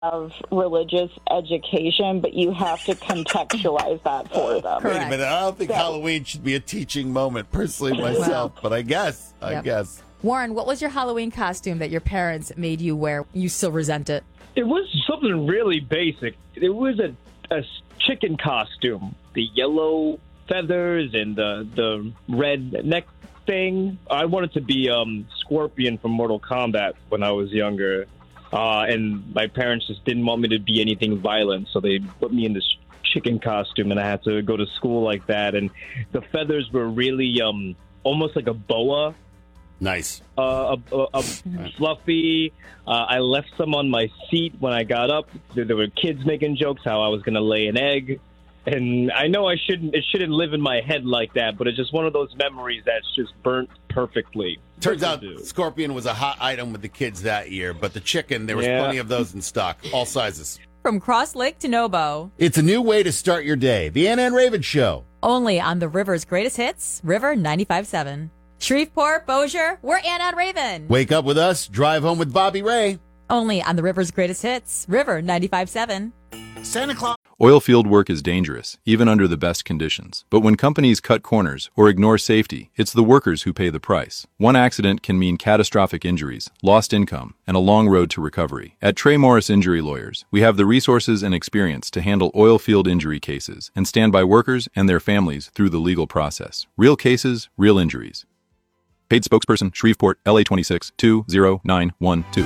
of religious education, but you have to contextualize that for them. Wait a minute. I don't think Halloween should be a teaching moment, personally, myself. But I guess. Warren, what was your Halloween costume that your parents made you wear? You still resent it? It was something really basic. It was a chicken costume. The yellow feathers and the red neck thing. I wanted to be Scorpion from Mortal Kombat when I was younger. And my parents just didn't want me to be anything violent, so they put me in this chicken costume, and I had to go to school like that. And the feathers were really almost like a boa. Nice. Fluffy. I left some on my seat when I got up. There were kids making jokes how I was going to lay an egg. And I know it shouldn't live in my head like that, but it's just one of those memories that's just burnt perfectly. Turns out Scorpion was a hot item with the kids that year, but the chicken, there was plenty of those in stock, all sizes. From Cross Lake to Nobo. It's a new way to start your day. The Anna and Raven Show. Only on the River's greatest hits, River 95.7. Shreveport, Bossier, we're Anna and Raven. Wake up with us, drive home with Bobby Ray. Only on the River's greatest hits, River 95.7. Santa Claus. Oilfield work is dangerous, even under the best conditions. But when companies cut corners or ignore safety, it's the workers who pay the price. One accident can mean catastrophic injuries, lost income, and a long road to recovery. At Trey Morris Injury Lawyers, we have the resources and experience to handle oilfield injury cases and stand by workers and their families through the legal process. Real cases, real injuries. Paid spokesperson, Shreveport, LA 26 20912.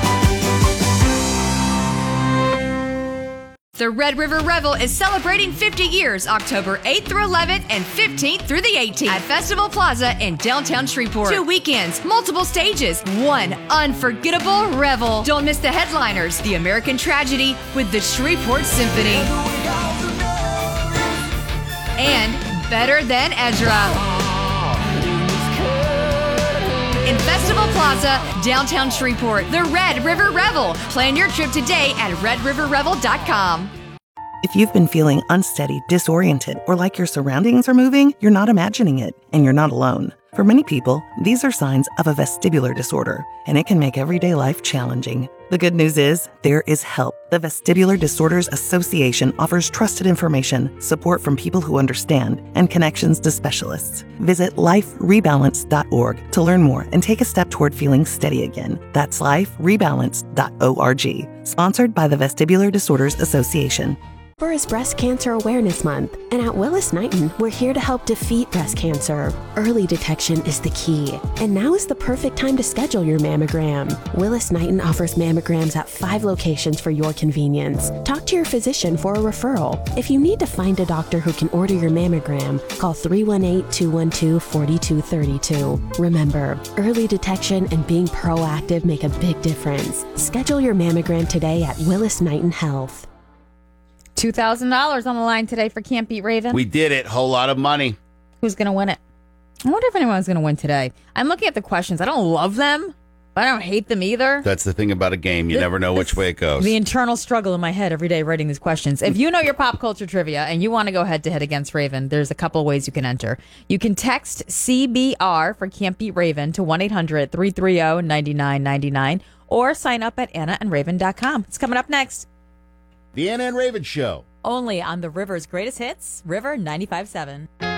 The Red River Revel is celebrating 50 years, October 8th through 11th and 15th through the 18th at Festival Plaza in downtown Shreveport. 2 weekends, multiple stages, one unforgettable revel. Don't miss the headliners, The American Tragedy with the Shreveport Symphony. And Better Than Ezra. In Festival Plaza, downtown Shreveport, the Red River Revel. Plan your trip today at redriverrevel.com. If you've been feeling unsteady, disoriented, or like your surroundings are moving, you're not imagining it, and you're not alone. For many people, these are signs of a vestibular disorder, and it can make everyday life challenging. The good news is, there is help. The Vestibular Disorders Association offers trusted information, support from people who understand, and connections to specialists. Visit liferebalance.org to learn more and take a step toward feeling steady again. That's liferebalance.org. Sponsored by the Vestibular Disorders Association. October is Breast Cancer Awareness Month, and at Willis Knighton, we're here to help defeat breast cancer. Early detection is the key, and now is the perfect time to schedule your mammogram. Willis Knighton offers mammograms at 5 locations for your convenience. Talk to your physician for a referral. If you need to find a doctor who can order your mammogram, call 318-212-4232. Remember, early detection and being proactive make a big difference. Schedule your mammogram today at Willis Knighton Health. $2,000 on the line today for Can't Beat Raven. We did it. Whole lot of money. Who's going to win it? I wonder if anyone's going to win today. I'm looking at the questions. I don't love them, but I don't hate them either. That's the thing about a game. You never know which way it goes. The internal struggle in my head every day writing these questions. If you know your pop culture trivia and you want to go head-to-head against Raven, there's a couple of ways you can enter. You can text CBR for Can't Beat Raven to 1-800-330-9999 or sign up at AnnaandRaven.com. It's coming up next. The Anna and Raven Show. Only on the River's greatest hits, River 95.7.